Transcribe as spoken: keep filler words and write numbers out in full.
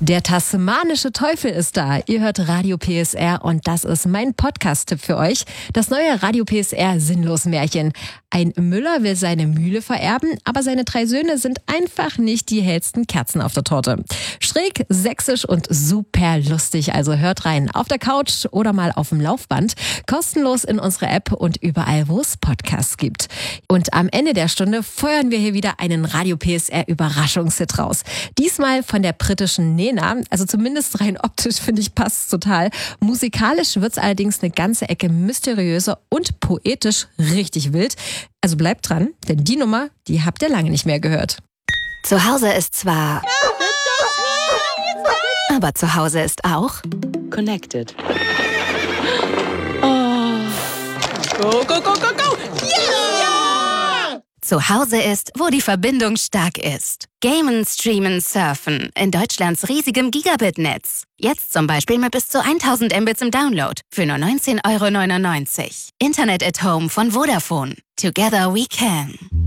Der tasmanische Teufel ist da. Ihr hört Radio P S R und das ist mein Podcast-Tipp für euch. Das neue Radio P S R Sinnlos-Märchen. Ein Müller will seine Mühle vererben, aber seine drei Söhne sind einfach nicht die hellsten Kerzen auf der Torte. Schräg, sächsisch und super lustig, also hört rein. Auf der Couch oder mal auf dem Laufband. Kostenlos in unserer App und überall, wo es Podcasts gibt. Und am Ende der Stunde feuern wir hier wieder einen Radio P S R Überraschungshit raus. Diesmal von der britischen Nena. Also zumindest rein optisch, finde ich, passt total. Musikalisch wird's allerdings eine ganze Ecke mysteriöser und poetisch richtig wild. Also bleibt dran, denn die Nummer, die habt ihr lange nicht mehr gehört. Zu Hause ist zwar... Aber zu Hause ist auch... Connected. Oh. Go, go, go, go, go! Yeah! Zu Hause ist, wo die Verbindung stark ist. Gamen, streamen, surfen in Deutschlands riesigem Gigabit-Netz. Jetzt zum Beispiel mit bis zu tausend Mbits im Download für nur neunzehn Euro neunundneunzig. Internet at Home von Vodafone. Together we can.